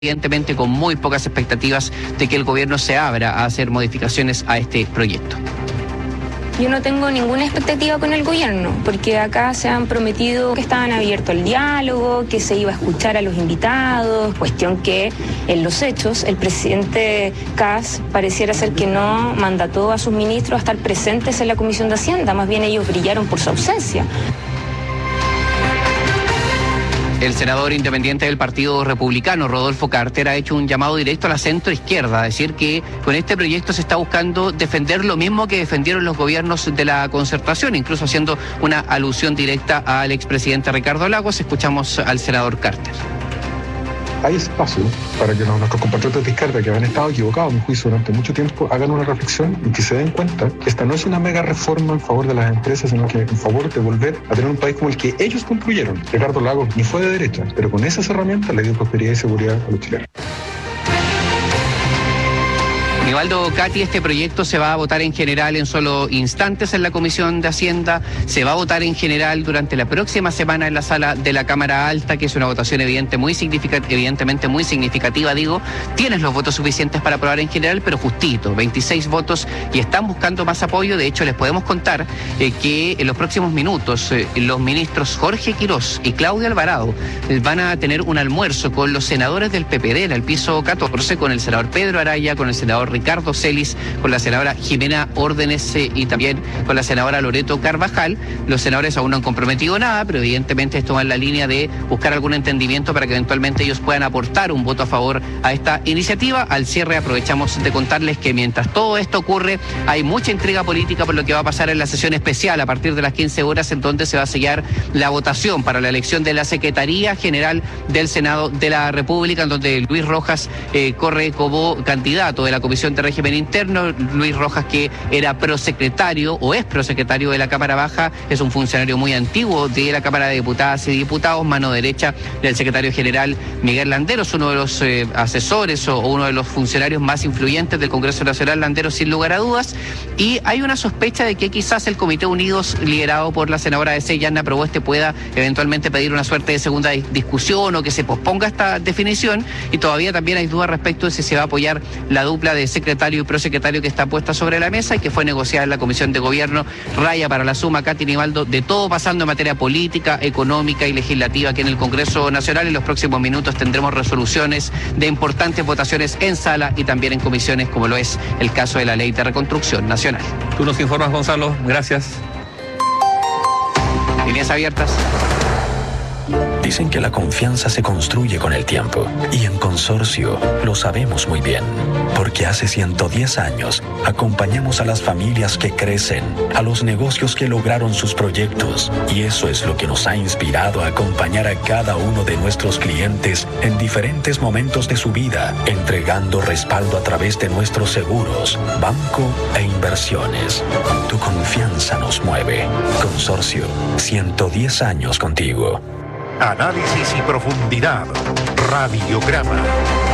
evidentemente con muy pocas expectativas de que el gobierno se abra a hacer modificaciones a este proyecto. Yo no tengo ninguna expectativa con el gobierno, porque acá se han prometido que estaban abiertos al diálogo, que se iba a escuchar a los invitados, cuestión que en los hechos el presidente Kast pareciera ser que no mandató a sus ministros a estar presentes en la Comisión de Hacienda, más bien ellos brillaron por su ausencia. El senador independiente del Partido Republicano, Rodolfo Carter, ha hecho un llamado directo a la centroizquierda, a decir que con este proyecto se está buscando defender lo mismo que defendieron los gobiernos de la concertación, incluso haciendo una alusión directa al expresidente Ricardo Lagos. Escuchamos al senador Carter. Hay espacio para que nuestros compatriotas de izquierda que han estado equivocados, a mi juicio, durante mucho tiempo, hagan una reflexión y que se den cuenta que esta no es una mega reforma en favor de las empresas, sino que en favor de volver a tener un país como el que ellos construyeron. Ricardo Lagos ni fue de derecha, pero con esas herramientas le dio prosperidad y seguridad a los chilenos. Nivaldo, Katy, este proyecto se va a votar en general en solo instantes en la Comisión de Hacienda, se va a votar en general durante la próxima semana en la sala de la Cámara Alta, que es una votación evidentemente muy significativa, digo. Tienes los votos suficientes para aprobar en general, pero justito, 26 votos, y están buscando más apoyo. De hecho, les podemos contar que en los próximos minutos los ministros Jorge Quirós y Claudia Alvarado van a tener un almuerzo con los senadores del PPD en el piso 14, con el senador Pedro Araya, con el senador Ricardo Celis, con la senadora Jimena Órdenes y también con la senadora Loreto Carvajal. Los senadores aún no han comprometido nada, pero evidentemente esto va en la línea de buscar algún entendimiento para que eventualmente ellos puedan aportar un voto a favor a esta iniciativa. Al cierre aprovechamos de contarles que mientras todo esto ocurre, hay mucha intriga política por lo que va a pasar en la sesión especial a partir de las 15 horas, en donde se va a sellar la votación para la elección de la Secretaría General del Senado de la República, en donde Luis Rojas corre como candidato de la Comisión de Régimen Interno. Luis Rojas, que era prosecretario o es prosecretario de la Cámara Baja, es un funcionario muy antiguo de la Cámara de Diputadas y Diputados, mano derecha del secretario general Miguel Landeros, uno de los asesores o uno de los funcionarios más influyentes del Congreso Nacional, Landeros sin lugar a dudas. Y hay una sospecha de que quizás el Comité Unidos, liderado por la senadora de Yanna Proboste, pueda eventualmente pedir una suerte de segunda discusión o que se posponga esta definición, y todavía también hay dudas respecto de si se va a apoyar la dupla de secretario y prosecretario que está puesta sobre la mesa y que fue negociada en la Comisión de Gobierno. Raya para la suma, Katy, Nivaldo, de todo pasando en materia política, económica y legislativa aquí en el Congreso Nacional. En los próximos minutos tendremos resoluciones de importantes votaciones en sala y también en comisiones, como lo es el caso de la Ley de Reconstrucción Nacional. Tú nos informas, Gonzalo. Gracias. Líneas abiertas. Dicen que la confianza se construye con el tiempo, y en Consorcio lo sabemos muy bien, porque hace 110 años acompañamos a las familias que crecen, a los negocios que lograron sus proyectos, y eso es lo que nos ha inspirado a acompañar a cada uno de nuestros clientes en diferentes momentos de su vida, entregando respaldo a través de nuestros seguros, banco e inversiones. Tu confianza nos mueve. Consorcio, 110 años contigo. Análisis y profundidad. Radiograma.